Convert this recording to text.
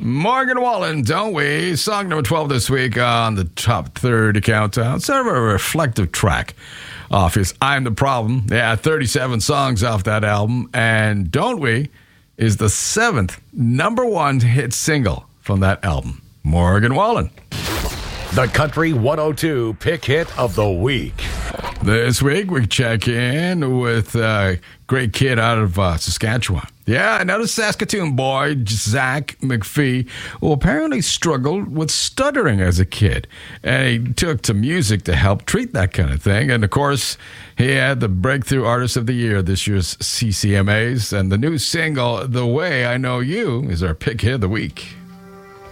Morgan Wallen, don't we? Song number 12 this week on the top 30 countdown. Sort of a reflective track off his I'm the Problem. Yeah, 37 songs off that album. And Don't We is the 7th number one hit single from that album. Morgan Wallen. The Country 102 Pick Hit of the Week. This week, we check in with a great kid out of Saskatchewan. Yeah, another Saskatoon boy, Zach McPhee, who apparently struggled with stuttering as a kid. And he took to music to help treat that kind of thing. And, of course, he had the Breakthrough Artist of the Year this year's CCMAs. And the new single, The Way I Know You, is our pick hit of the week.